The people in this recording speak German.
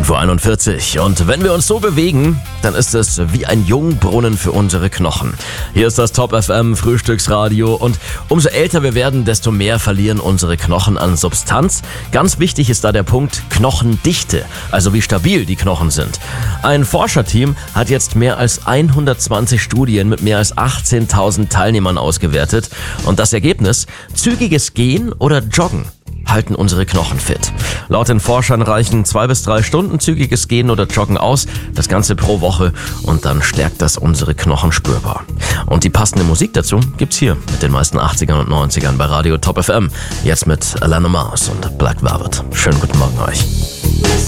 5:41 Uhr. Und wenn wir uns so bewegen, dann ist es wie ein Jungbrunnen für unsere Knochen. Hier ist das Top FM Frühstücksradio und umso älter wir werden, desto mehr verlieren unsere Knochen an Substanz. Ganz wichtig ist da der Punkt Knochendichte, also wie stabil die Knochen sind. Ein Forscherteam hat jetzt mehr als 120 Studien mit mehr als 18.000 Teilnehmern ausgewertet. Und das Ergebnis: zügiges Gehen oder Joggen halten unsere Knochen fit. Laut den Forschern reichen 2 bis 3 Stunden zügiges Gehen oder Joggen aus, das Ganze pro Woche, und dann stärkt das unsere Knochen spürbar. Und die passende Musik dazu gibt's hier mit den meisten 80ern und 90ern bei Radio Top FM. Jetzt mit Alana Mars und Black Velvet. Schönen guten Morgen euch.